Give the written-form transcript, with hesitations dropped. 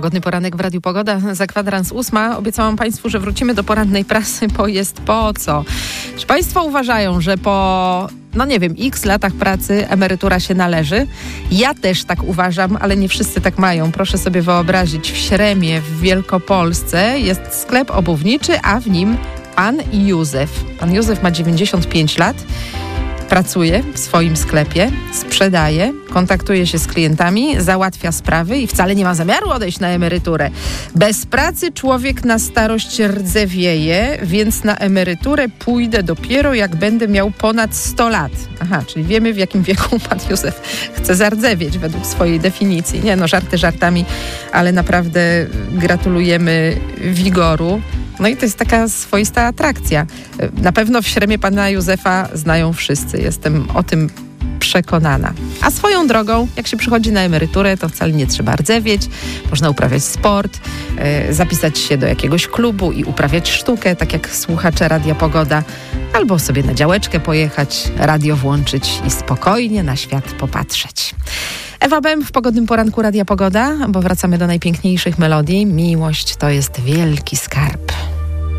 Pogodny poranek w Radiu Pogoda, za kwadrans 8. Obiecałam Państwu, że wrócimy do porannej prasy, bo jest po co. Czy Państwo uważają, że po, x latach pracy emerytura się należy? Ja też tak uważam, ale nie wszyscy tak mają. Proszę sobie wyobrazić, w Śremie w Wielkopolsce jest sklep obuwniczy, a w nim pan Józef. Pan Józef ma 95 lat. Pracuje w swoim sklepie, sprzedaje, kontaktuje się z klientami, załatwia sprawy i wcale nie ma zamiaru odejść na emeryturę. Bez pracy człowiek na starość rdzewieje, więc na emeryturę pójdę dopiero jak będę miał ponad 100 lat. Aha, czyli wiemy, w jakim wieku pan Józef chce zardzewieć według swojej definicji. Nie, żarty żartami, ale naprawdę gratulujemy wigoru. No i to jest taka swoista atrakcja. Na pewno w Śremie pana Józefa znają wszyscy. Jestem o tym przekonana. A swoją drogą, jak się przychodzi na emeryturę, to wcale nie trzeba rdzewieć. Można uprawiać sport, zapisać się do jakiegoś klubu i uprawiać sztukę, tak jak słuchacze Radia Pogoda. Albo sobie na działeczkę pojechać, radio włączyć i spokojnie na świat popatrzeć. Ewa Bem w Pogodnym Poranku Radia Pogoda, bo wracamy do najpiękniejszych melodii. Miłość to jest wielki skarb.